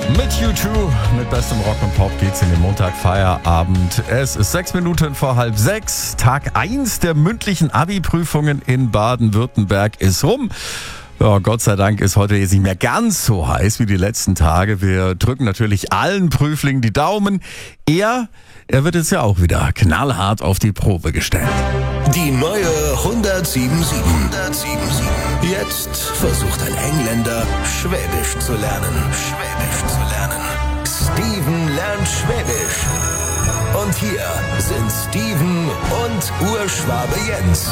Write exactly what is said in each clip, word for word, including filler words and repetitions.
Mit U zwei, mit bestem Rock und Pop geht's in den Montag-Feierabend. Es ist sechs Minuten vor halb sechs. Tag eins der mündlichen Abi-Prüfungen in Baden-Württemberg ist rum. Ja, Gott sei Dank ist heute jetzt nicht mehr ganz so heiß wie die letzten Tage. Wir drücken natürlich allen Prüflingen die Daumen. Er, er wird jetzt ja auch wieder knallhart auf die Probe gestellt. Die neue hundertsiebundsiebzig. hundertsiebenundsiebzig. Jetzt versucht ein Engländer, Schwäbisch zu lernen. Schwäbisch zu lernen. Steven lernt Schwäbisch. Und hier sind Steven und Urschwabe Jens.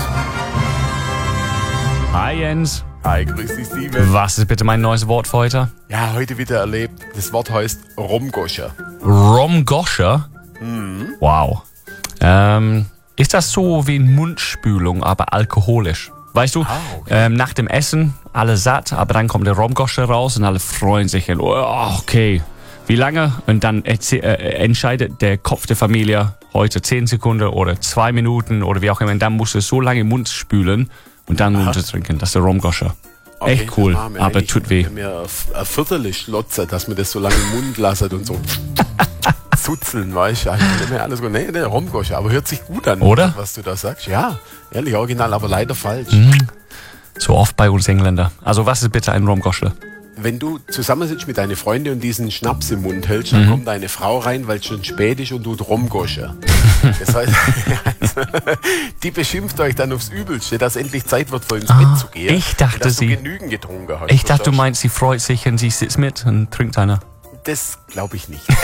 Hi Jens. Hi, grüß dich, Steven. Was ist bitte mein neues Wort für heute? Ja, heute wieder erlebt. Das Wort heißt Romgoscher. Romgoscher? Mhm. Wow. Ähm, ist das so wie Mundspülung, aber alkoholisch? Weißt du, Ah, okay. ähm, nach dem Essen, alle satt, aber dann kommt der Romgoscher raus und alle freuen sich. Und, oh, okay, wie lange? Und dann erzäh- äh, entscheidet der Kopf der Familie heute zehn Sekunden oder zwei Minuten oder wie auch immer. Und dann musst du so lange im Mund spülen und dann runtertrinken. Das ist der Romgoscher. Okay, Echt cool, das machen wir aber eigentlich. tut weh. Wenn wir ein Viertel schlotzen, dass man das so lange im Mund lassen und so zuzeln, weißt du? Eigentlich nicht alles gut. Nee, nee, Romgoscher, aber hört sich gut an, Oder? was du da sagst. Ja, ehrlich, original, aber leider falsch. So oft bei uns Engländer. Also was ist bitte ein Romgoscher? Wenn du zusammensitzt mit deinen Freunden und diesen Schnaps im Mund hältst, dann kommt deine Frau rein, weil es schon spät ist und tut Romgoscher. Das heißt, die beschimpft euch dann aufs Übelste, dass endlich Zeit wird, vor ins Bett zu gehen. ich dachte, und dass sie- du genügend getrunken hast. Ich dachte, du verstehst? meinst, sie freut sich und sie sitzt mit und trinkt einer. Das glaube ich nicht.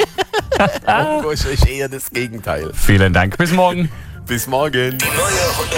Romgoscher ist eher das Gegenteil. Vielen Dank. Bis morgen. Bis morgen. Neue